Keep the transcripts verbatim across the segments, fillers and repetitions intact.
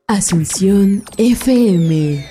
Asunción F M.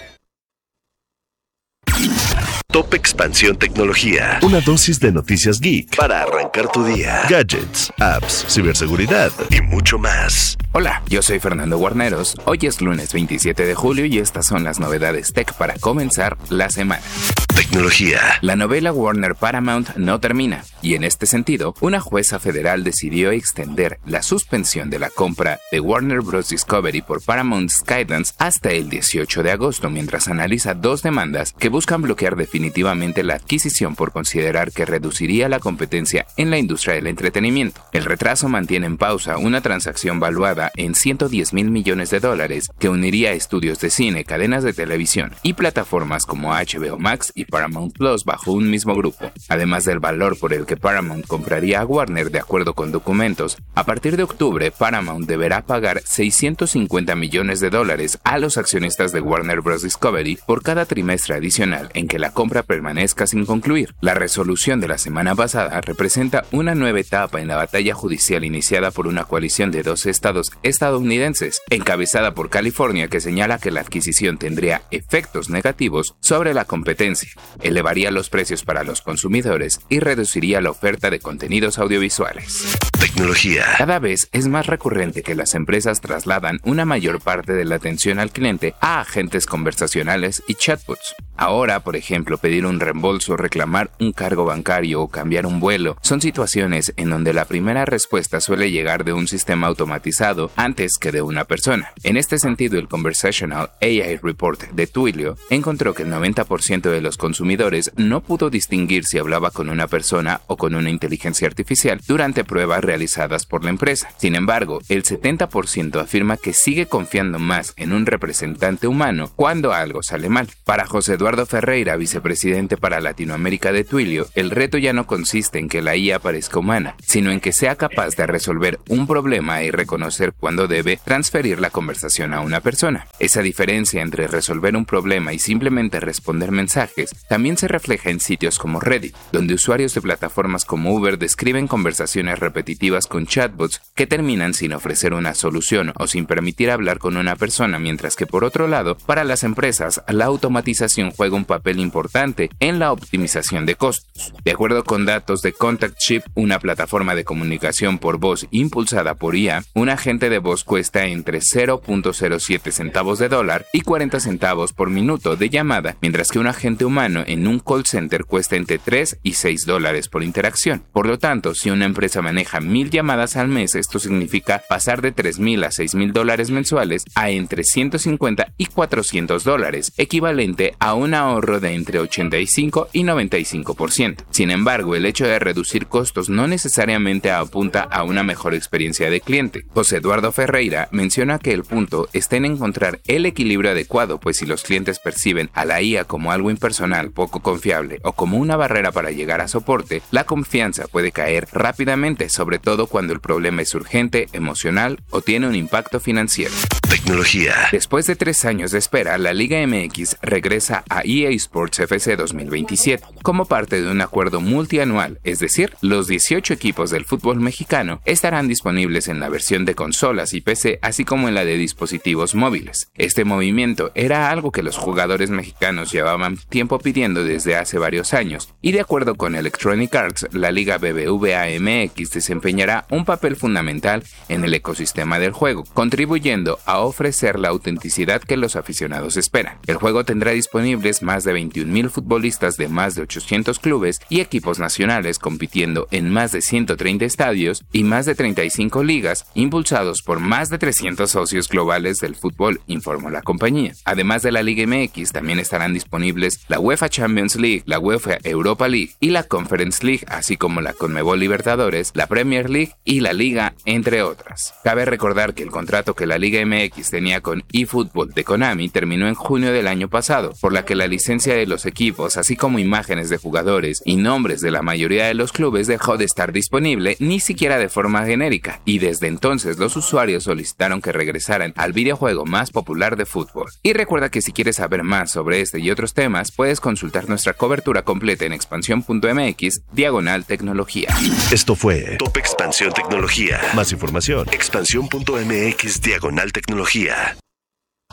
Top Expansión Tecnología. Una dosis de noticias geek para arrancar tu día. Gadgets, apps, ciberseguridad y mucho más. Hola, yo soy Fernando Guarneros. Hoy es lunes veintisiete de julio y estas son las novedades tech para comenzar la semana. Tecnología. La novela Warner Paramount no termina, y en este sentido, una jueza federal decidió extender la suspensión de la compra de Warner Bros. Discovery por Paramount Skydance hasta el dieciocho de agosto, mientras analiza dos demandas que buscan bloquear definitivamente la adquisición por considerar que reduciría la competencia en la industria del entretenimiento. El retraso mantiene en pausa una transacción valuada en ciento diez mil millones de dólares que uniría estudios de cine, cadenas de televisión y plataformas como H B O Max y Paramount Plus bajo un mismo grupo. Además del valor por el que Paramount compraría a Warner de acuerdo con documentos, a partir de octubre Paramount deberá pagar seiscientos cincuenta millones de dólares a los accionistas de Warner Bros. Discovery por cada trimestre adicional en que la compra permanezca sin concluir. La resolución de la semana pasada representa una nueva etapa en la batalla judicial iniciada por una coalición de doce estados estadounidenses, encabezada por California, que señala que la adquisición tendría efectos negativos sobre la competencia, elevaría los precios para los consumidores y reduciría la oferta de contenidos audiovisuales. Tecnología. Cada vez es más recurrente que las empresas trasladan una mayor parte de la atención al cliente a agentes conversacionales y chatbots. Ahora, por ejemplo, pedir un reembolso, reclamar un cargo bancario o cambiar un vuelo son situaciones en donde la primera respuesta suele llegar de un sistema automatizado antes que de una persona. En este sentido, el Conversational A I Report de Twilio encontró que el noventa por ciento de los consumidores no pudo distinguir si hablaba con una persona o con una inteligencia artificial durante pruebas realizadas por la empresa. Sin embargo, el setenta por ciento afirma que sigue confiando más en un representante humano cuando algo sale mal. Para José Eduardo Ferreira, vicepresidente para Latinoamérica de Twilio, el reto ya no consiste en que la I A parezca humana, sino en que sea capaz de resolver un problema y reconocer cuándo debe transferir la conversación a una persona. Esa diferencia entre resolver un problema y simplemente responder mensajes también se refleja en sitios como Reddit, donde usuarios de plataformas como Uber describen conversaciones repetitivas con chatbots que terminan sin ofrecer una solución o sin permitir hablar con una persona, mientras que por otro lado, para las empresas, la automatización juega un papel importante en la optimización de costos. De acuerdo con datos de ContactShip, una plataforma de comunicación por voz impulsada por I A, un agente de voz cuesta entre cero punto cero siete centavos de dólar y cuarenta centavos por minuto de llamada, mientras que un agente humano en un call center cuesta entre tres y seis dólares por interacción. Por lo tanto, si una empresa maneja mil llamadas al mes, esto significa pasar de tres mil a seis mil dólares mensuales a entre ciento cincuenta y cuatrocientos dólares, equivalente a un ahorro de entre ochenta y cinco y noventa y cinco por ciento. Sin embargo, el hecho de reducir costos no necesariamente apunta a una mejor experiencia de cliente. José Eduardo Ferreira menciona que el punto está en encontrar el equilibrio adecuado, pues si los clientes perciben a la I A como algo impersonal, poco confiable o como una barrera para llegar a soporte, la confianza puede caer rápidamente, sobre todo cuando el problema es urgente, emocional o tiene un impacto financiero. Tecnología. Después de tres años de espera, la Liga M X regresa a E A Sports F C dos mil veintisiete como parte de un acuerdo multianual, es decir, los dieciocho equipos del fútbol mexicano estarán disponibles en la versión de consolas y P C, así como en la de dispositivos móviles. Este movimiento era algo que los jugadores mexicanos llevaban tiempo pidiendo desde hace varios años, y de acuerdo con Electronic Arts, la Liga B B V A M X desempeñará un papel fundamental en el ecosistema del juego, contribuyendo a ofrecer la autenticidad que los aficionados esperan. El juego tendrá disponibles más de veintiún mil futbolistas de más de ochocientos clubes y equipos nacionales compitiendo en más de ciento treinta estadios y más de treinta y cinco ligas, impulsados por más de trescientos socios globales del fútbol, informó la compañía. Además de la Liga M X, también estarán disponibles la UEFA Champions League, la UEFA Europa League y la Conference League, así como la Conmebol Libertadores, la Premier League y la Liga, entre otras. Cabe recordar que el contrato que la Liga M X tenía con eFootball de Konami terminó en junio del año pasado, por la que la licencia de los equipos, así como imágenes de jugadores y nombres de la mayoría de los clubes, dejó de estar disponible, ni siquiera de forma genérica, y desde entonces los usuarios solicitaron que regresaran al videojuego más popular de fútbol. Y recuerda que si quieres saber más sobre este y otros temas, puedes consultar nuestra cobertura completa en expansión punto m x diagonal tecnología. Esto fue Top Expansión Tecnología. Más información, expansión punto m x diagonal tecnología.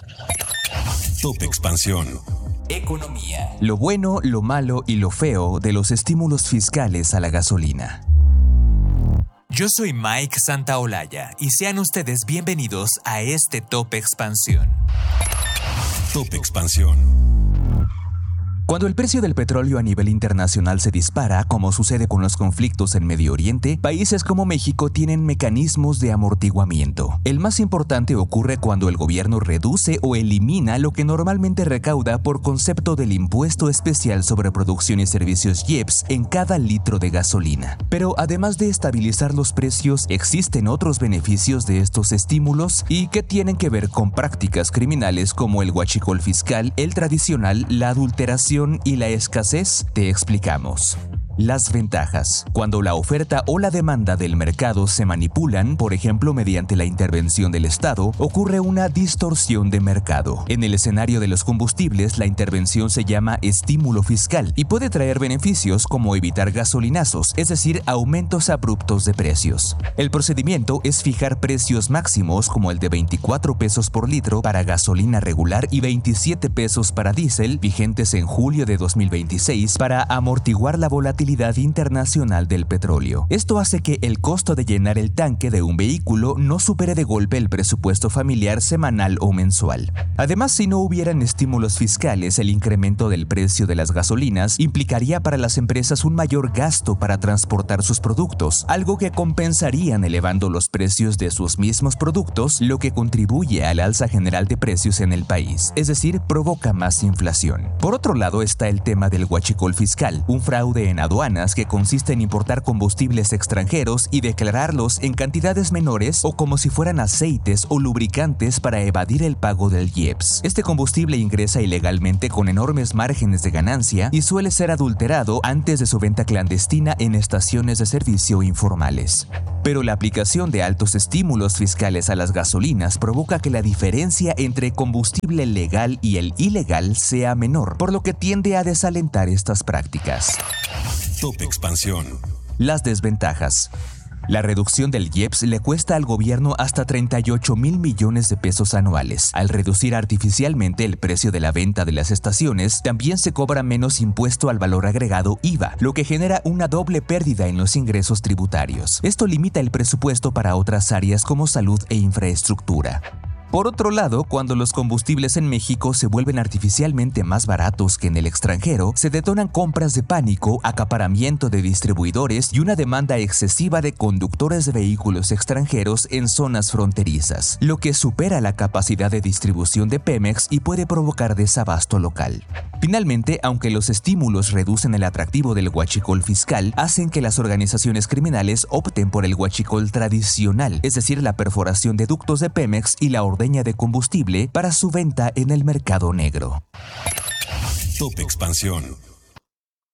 Top Expansión. Economía. Lo bueno, lo malo y lo feo de los estímulos fiscales a la gasolina. Yo soy Mike Santaolalla y sean ustedes bienvenidos a este Top Expansión. Top Expansión. Cuando el precio del petróleo a nivel internacional se dispara, como sucede con los conflictos en Medio Oriente, países como México tienen mecanismos de amortiguamiento. El más importante ocurre cuando el gobierno reduce o elimina lo que normalmente recauda por concepto del impuesto especial sobre producción y servicios I E P S en cada litro de gasolina. Pero además de estabilizar los precios, existen otros beneficios de estos estímulos y que tienen que ver con prácticas criminales como el huachicol fiscal, el tradicional, la adulteración y la escasez. Te explicamos. Las ventajas. Cuando la oferta o la demanda del mercado se manipulan, por ejemplo mediante la intervención del Estado, ocurre una distorsión de mercado. En el escenario de los combustibles, la intervención se llama estímulo fiscal y puede traer beneficios como evitar gasolinazos, es decir, aumentos abruptos de precios. El procedimiento es fijar precios máximos como el de veinticuatro pesos por litro para gasolina regular y veintisiete pesos para diésel, vigentes en julio de dos mil veintiséis, para amortiguar la volatilidad internacional del petróleo. Esto hace que el costo de llenar el tanque de un vehículo no supere de golpe el presupuesto familiar semanal o mensual. Además, si no hubieran estímulos fiscales, el incremento del precio de las gasolinas implicaría para las empresas un mayor gasto para transportar sus productos, algo que compensarían elevando los precios de sus mismos productos, lo que contribuye al alza general de precios en el país, es decir, provoca más inflación. Por otro lado está el tema del huachicol fiscal, un fraude en aduanas que consiste en importar combustibles extranjeros y declararlos en cantidades menores o como si fueran aceites o lubricantes para evadir el pago del I E P S. Este combustible ingresa ilegalmente con enormes márgenes de ganancia y suele ser adulterado antes de su venta clandestina en estaciones de servicio informales. Pero la aplicación de altos estímulos fiscales a las gasolinas provoca que la diferencia entre combustible legal y el ilegal sea menor, por lo que tiende a desalentar estas prácticas. Top Expansión. Las desventajas. La reducción del I E P S le cuesta al gobierno hasta treinta y ocho mil millones de pesos anuales. Al reducir artificialmente el precio de la venta de las estaciones, también se cobra menos impuesto al valor agregado I V A, lo que genera una doble pérdida en los ingresos tributarios. Esto limita el presupuesto para otras áreas como salud e infraestructura. Por otro lado, cuando los combustibles en México se vuelven artificialmente más baratos que en el extranjero, se detonan compras de pánico, acaparamiento de distribuidores y una demanda excesiva de conductores de vehículos extranjeros en zonas fronterizas, lo que supera la capacidad de distribución de Pemex y puede provocar desabasto local. Finalmente, aunque los estímulos reducen el atractivo del huachicol fiscal, hacen que las organizaciones criminales opten por el huachicol tradicional, es decir, la perforación de ductos de Pemex y la ordeña de combustible para su venta en el mercado negro. Top Expansión.